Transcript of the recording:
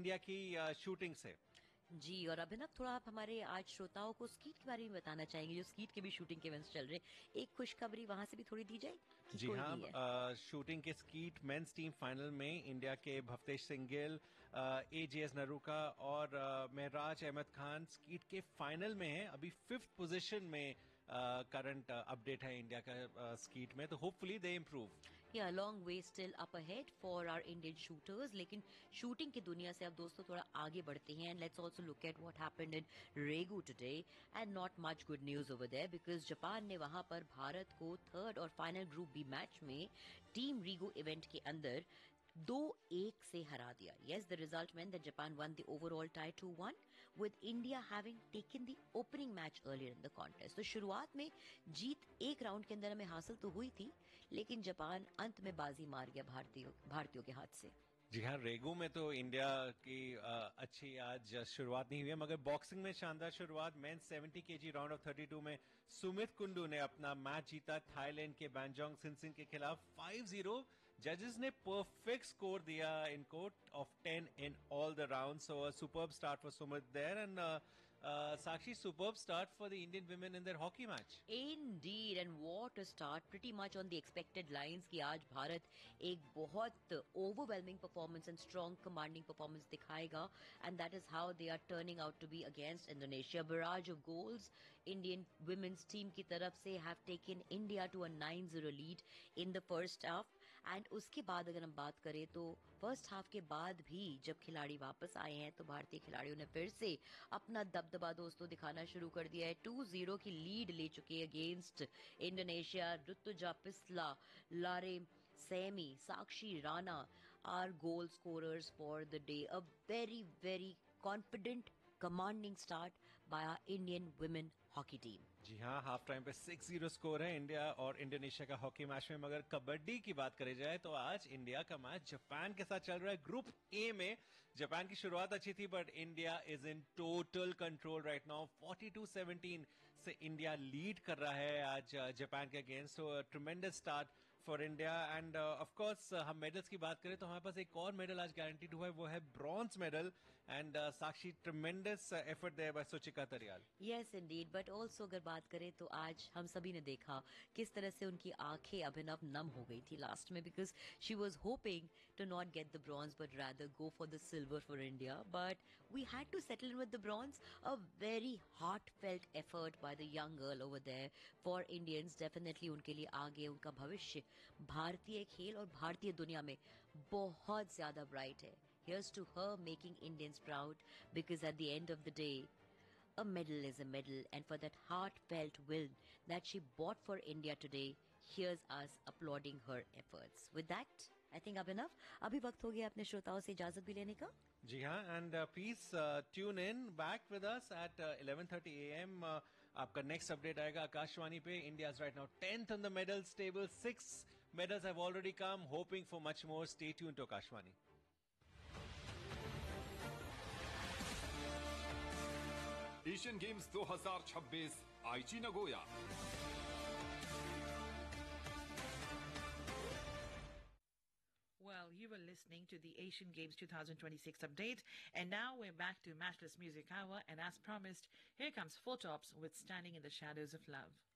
India की shooting से। जी, और अभिनव थोड़ा आप हमारे आज श्रोताओं को स्कीट के बारे में बताना चाहेंगे, जो स्कीट के भी शूटिंग के इवेंट्स चल रहे हैं। एक खुशखबरी वहां से भी थोड़ी दी जाए कि जी कोई हाँ, नहीं है? शूटिंग के स्कीट मेंस टीम फाइनल में इंडिया के भवतेश सिंह गिल, AJS नरूका और महराज अहमद खान स्कीट के फाइनल में है। अभी 5th पोजीशन में करंट अपडेट है इंडिया का स्कीट में, तो hopefully they improve. Yeah, a long way still up ahead for our Indian shooters. लेकिन शूटिंग की दुनिया से अब दोस्तों थोड़ा आगे बढ़ते हैं, and let's also look at what happened in Regu today, and not much good news over there because Japan ने वहां पर भारत को थर्ड और फाइनल ग्रुप बी मैच में टीम रीगो इवेंट के अंदर 2-1 से हरा दिया. Yes, the result meant that Japan won the overall tie 2-1 with India having taken the opening match earlier in the contest. तो शुरुआत में जीत एक राउंड के अंदर हमें हासिल तो हुई थी, लेकिन जापान अंत में बाजी मार गया भारतीयों के हाथ से. जी हाँ, रेगू में तो इंडिया की अच्छी आज शुरुआत नहीं हुई है, मगर बॉक्सिंग में शानदार शुरुआत। मेंस 70 केजी राउंड ऑफ 32 में सुमित कुंडू ने अपना मैच जीता थाईलैंड के बैंजोंग सिनसिन के खिलाफ 5-0। जजेस ने परफेक्ट स्कोर दिया इनको of 10 in all the round, so superb start for Sumit there and Sakshi, superb start for the Indian women in their hockey match. Indeed, and what a start! Pretty much on the expected lines कि आज भारत एक बहुत overwhelming performance and strong commanding performance दिखाएगा, and that is how they are turning out to be against Indonesia. Barrage of goals, Indian women's team की तरफ से have taken India to a 9-0 lead in the first half, and उसके बाद अगर हम बात करें तो फर्स्ट हाफ के बाद भी जब खिलाड़ी वापस आए हैं तो भारतीय खिलाड़ियों ने फिर से अपना दबदबा दोस्तों दिखाना शुरू कर दिया है. 2-0 की लीड ले चुके अगेंस्ट इंडोनेशिया. ऋतुजा पिस्ला, लारे Sami, Sakshi Rana our goal scorers for the day. A very very confident commanding start by our Indian women hockey team. जी हाँ, हाफ टाइम पे 6-0 स्कोर है इंडिया और इंडोनेशिया का हॉकी मैच में। मगर कबड्डी की बात करी जाए तो आज इंडिया का मैच जापान के साथ चल रहा है ग्रुप ए में. जापान की शुरुआत अच्छी थी but India is in total control right now. 42-17 से इंडिया लीड कर रहा है आज जापान के against. So tremendous start for India end of course हम मेडल्स की बात करें तो हमारे पास एक और मेडल आज गारंटीड हुआ है, वो है bronze medal. And Sakshi, tremendous effort there bye Suchika तरियाल. Yes Indeed, but also अगर बात करें तो आज हम सभी ने देखा किस तरह से उनकी आंखें अभिनव नम हो गई थी लास्ट में, because she was hoping to not get the bronze but rather go for the silver for India. But we had to settle in with the bronze. A very heart felt effort by the young girl over there for Indians. Definitely उनके लिए आगे उनका भविष्य भारतीय खेल और भारतीय दुनिया में बहुत ज्यादा ब्राइट है. Here's to her making Indians proud, because at the end of the day, a medal is a medal, and for that heartfelt will that she bought for India today, here's us applauding her efforts. With that, I think अब enough. अभी वक्त हो गया अपने श्रोताओं से इजाजत भी लेने का. जी हाँ, and please tune in back with us at 11:30 AM. आपका नेक्स्ट अपडेट आएगा आकाशवाणी पे. India is right now 10th on the medals table. 6 medals have already come, hoping for much more. Stay tune to Akashvani. Asian games 2026 आईची Nagoya. Well, you were listening to the Asian Games 2026 update, and now we're back to Matchless Music Hour, and as promised, here comes Four Tops with Standing in the Shadows of Love.